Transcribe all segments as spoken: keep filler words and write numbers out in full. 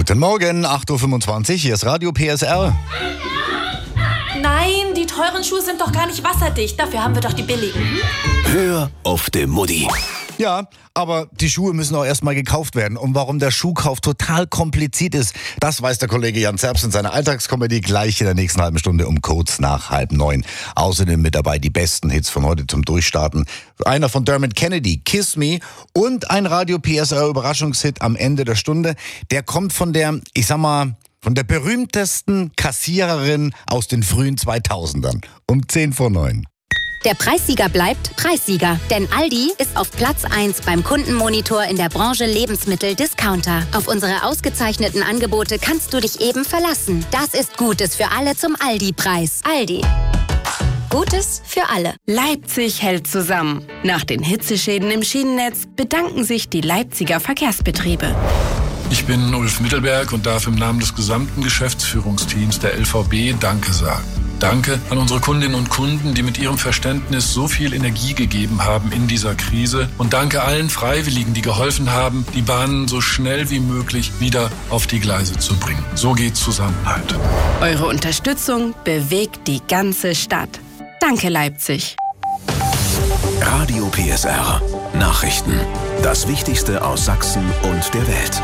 Guten Morgen, acht Uhr fünfundzwanzig, hier ist Radio P S R. Nein, die teuren Schuhe sind doch gar nicht wasserdicht. Dafür haben wir doch die billigen. Hör auf die Mutti. Ja, aber die Schuhe müssen auch erstmal gekauft werden. Und warum der Schuhkauf total kompliziert ist, das weiß der Kollege Jan Zerbst in seiner Alltagskomödie gleich in der nächsten halben Stunde um kurz nach halb neun. Außerdem mit dabei die besten Hits von heute zum Durchstarten. Einer von Dermot Kennedy, Kiss Me, und ein Radio P S R Überraschungshit am Ende der Stunde. Der kommt von der, ich sag mal, von der berühmtesten Kassiererin aus den frühen zweitausendern. Um zehn vor neun. Der Preissieger bleibt Preissieger, denn Aldi ist auf Platz eins beim Kundenmonitor in der Branche Lebensmittel-Discounter. Auf unsere ausgezeichneten Angebote kannst du dich eben verlassen. Das ist Gutes für alle zum Aldi-Preis. Aldi. Gutes für alle. Leipzig hält zusammen. Nach den Hitzeschäden im Schienennetz bedanken sich die Leipziger Verkehrsbetriebe. Ich bin Ulf Mittelberg und darf im Namen des gesamten Geschäftsführungsteams der L V B Danke sagen. Danke an unsere Kundinnen und Kunden, die mit ihrem Verständnis so viel Energie gegeben haben in dieser Krise. Und danke allen Freiwilligen, die geholfen haben, die Bahnen so schnell wie möglich wieder auf die Gleise zu bringen. So geht Zusammenhalt. Eure Unterstützung bewegt die ganze Stadt. Danke, Leipzig. Radio P S R. Nachrichten. Das Wichtigste aus Sachsen und der Welt.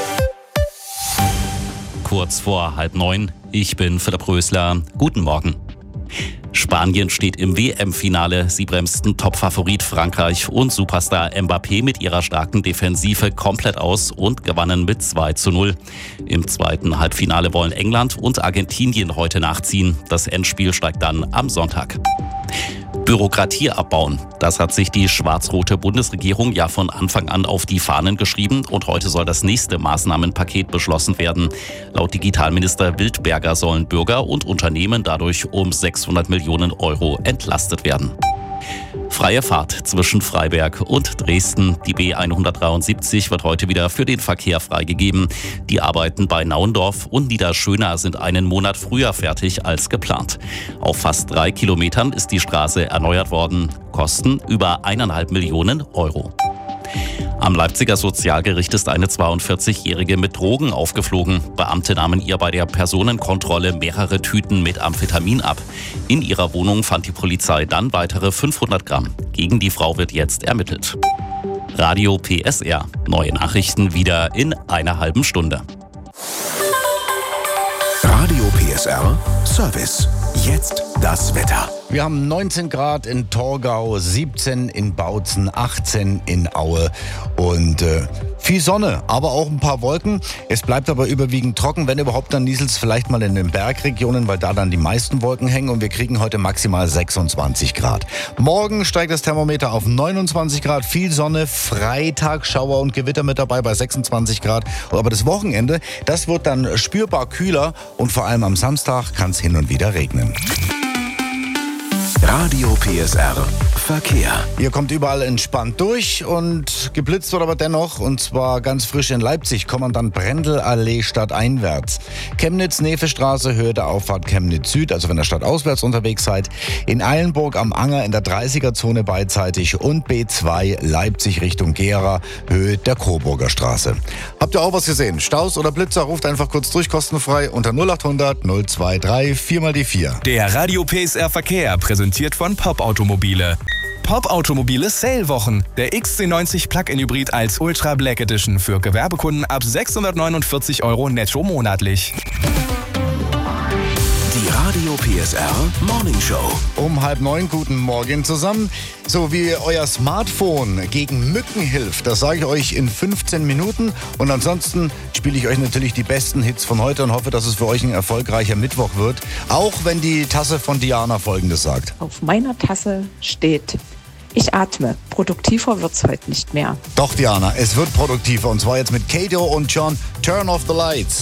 Kurz vor halb neun. Ich bin Philipp Rösler. Guten Morgen. Spanien steht im W M-Finale. Sie bremsten Topfavorit Frankreich und Superstar Mbappé mit ihrer starken Defensive komplett aus und gewannen mit zwei zu null. Im zweiten Halbfinale wollen England und Argentinien heute nachziehen. Das Endspiel steigt dann am Sonntag. Bürokratie abbauen. Das hat sich die schwarz-rote Bundesregierung ja von Anfang an auf die Fahnen geschrieben und heute soll das nächste Maßnahmenpaket beschlossen werden. Laut Digitalminister Wildberger sollen Bürger und Unternehmen dadurch um sechshundert Millionen Euro entlastet werden. Freie Fahrt zwischen Freiberg und Dresden. Die B hundertdreiundsiebzig wird heute wieder für den Verkehr freigegeben. Die Arbeiten bei Nauendorf und Niederschöna sind einen Monat früher fertig als geplant. Auf fast drei Kilometern ist die Straße erneuert worden. Kosten über eineinhalb Millionen Euro. Am Leipziger Sozialgericht ist eine zweiundvierzigjährige mit Drogen aufgeflogen. Beamte nahmen ihr bei der Personenkontrolle mehrere Tüten mit Amphetamin ab. In ihrer Wohnung fand die Polizei dann weitere fünfhundert Gramm. Gegen die Frau wird jetzt ermittelt. Radio P S R. Neue Nachrichten wieder in einer halben Stunde. Radio P S R Service. Jetzt das Wetter. Wir haben neunzehn Grad in Torgau, siebzehn in Bautzen, achtzehn in Aue und äh, viel Sonne, aber auch ein paar Wolken. Es bleibt aber überwiegend trocken, wenn überhaupt, dann nieselt es vielleicht mal in den Bergregionen, weil da dann die meisten Wolken hängen und wir kriegen heute maximal sechsundzwanzig Grad. Morgen steigt das Thermometer auf neunundzwanzig Grad, viel Sonne, Freitag Schauer und Gewitter mit dabei bei sechsundzwanzig Grad. Aber das Wochenende, das wird dann spürbar kühler und vor allem am Samstag kann es hin und wieder regnen. Radio P S R Verkehr. Ihr kommt überall entspannt durch und geblitzt wird aber dennoch, und zwar ganz frisch in Leipzig, Kommandant Brendel Allee stadteinwärts. Chemnitz-Nefe-Straße, Höhe der Auffahrt Chemnitz Süd, also wenn ihr stadtauswärts unterwegs seid. In Eilenburg am Anger in der dreißiger-Zone beidseitig und B zwei Leipzig Richtung Gera, Höhe der Coburger Straße. Habt ihr auch was gesehen? Staus oder Blitzer? Ruft einfach kurz durch, kostenfrei unter null achthundert null zweiundzwanzig vier mal die vier. Der Radio P S R Verkehr präsentiert von Pop Automobile. Pop Automobile Sale-Wochen. Der X C neunzig Plug-in Hybrid als Ultra Black Edition für Gewerbekunden ab sechshundertneunundvierzig Euro netto monatlich. Die Radio P S R Morning Show. Um halb neun, guten Morgen zusammen. So wie euer Smartphone gegen Mücken hilft, das sage ich euch in fünfzehn Minuten. Und ansonsten spiele ich euch natürlich die besten Hits von heute und hoffe, dass es für euch ein erfolgreicher Mittwoch wird. Auch wenn die Tasse von Diana Folgendes sagt. Auf meiner Tasse steht: Ich atme. Produktiver wird's heute nicht mehr. Doch, Diana, es wird produktiver. Und zwar jetzt mit Kato und John. Turn off the lights.